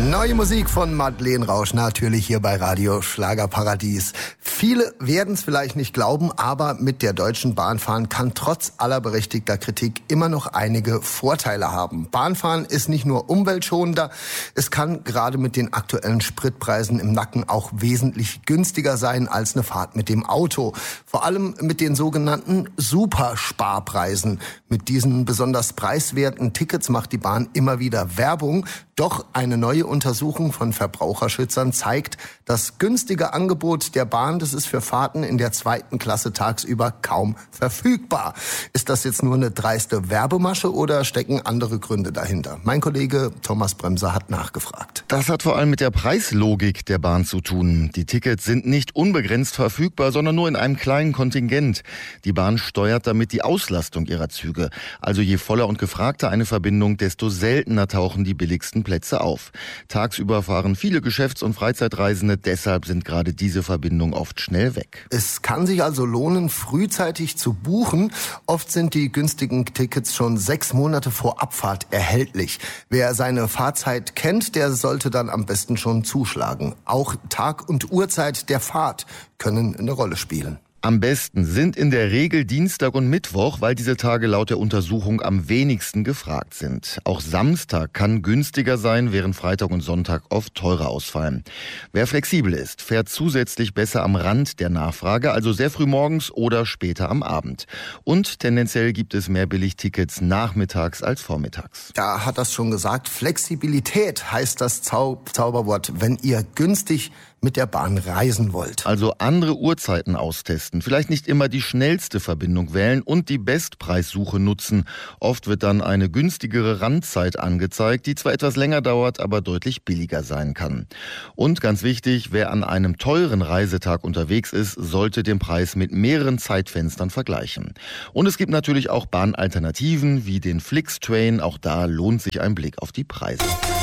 Neue Musik von Madeleine Rausch, natürlich hier bei Radio Schlagerparadies. Viele werden es vielleicht nicht glauben, aber mit der Deutschen Bahnfahren kann trotz aller berechtigter Kritik immer noch einige Vorteile haben. Bahnfahren ist nicht nur umweltschonender, es kann gerade mit den aktuellen Spritpreisen im Nacken auch wesentlich günstiger sein als eine Fahrt mit dem Auto. Vor allem mit den sogenannten Supersparpreisen. Mit diesen besonders preiswerten Tickets macht die Bahn immer wieder Werbung. Doch eine neue Untersuchung von Verbraucherschützern zeigt, das günstige Angebot der Bahn, das ist für Fahrten in der 2. Klasse tagsüber kaum verfügbar. Ist das jetzt nur eine dreiste Werbemasche oder stecken andere Gründe dahinter? Mein Kollege Thomas Bremser hat nachgefragt. Das hat vor allem mit der Preislogik der Bahn zu tun. Die Tickets sind nicht unbegrenzt verfügbar, sondern nur in einem kleinen Kontingent. Die Bahn steuert damit die Auslastung ihrer Züge. Also je voller und gefragter eine Verbindung, desto seltener tauchen die billigsten Plätze auf. Tagsüber fahren viele Geschäfts- und Freizeitreisende, deshalb sind gerade diese Verbindungen oft schnell weg. Es kann sich also lohnen, frühzeitig zu buchen. Oft sind die günstigen Tickets schon 6 Monate vor Abfahrt erhältlich. Wer seine Fahrzeit kennt, der sollte dann am besten schon zuschlagen. Auch Tag und Uhrzeit der Fahrt können eine Rolle spielen. Am besten sind in der Regel Dienstag und Mittwoch, weil diese Tage laut der Untersuchung am wenigsten gefragt sind. Auch Samstag kann günstiger sein, während Freitag und Sonntag oft teurer ausfallen. Wer flexibel ist, fährt zusätzlich besser am Rand der Nachfrage, also sehr früh morgens oder später am Abend. Und tendenziell gibt es mehr Billigtickets nachmittags als vormittags. Da hat das schon gesagt, Flexibilität heißt das Zauberwort, wenn ihr günstig mit der Bahn reisen wollt. Also andere Uhrzeiten austesten, vielleicht nicht immer die schnellste Verbindung wählen und die Bestpreissuche nutzen. Oft wird dann eine günstigere Randzeit angezeigt, die zwar etwas länger dauert, aber deutlich billiger sein kann. Und ganz wichtig, wer an einem teuren Reisetag unterwegs ist, sollte den Preis mit mehreren Zeitfenstern vergleichen. Und es gibt natürlich auch Bahnalternativen wie den Flixtrain, auch da lohnt sich ein Blick auf die Preise.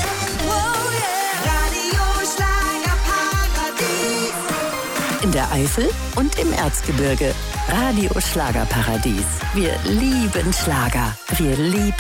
In der Eifel und im Erzgebirge. Radio Schlagerparadies. Wir lieben Schlager. Wir lieben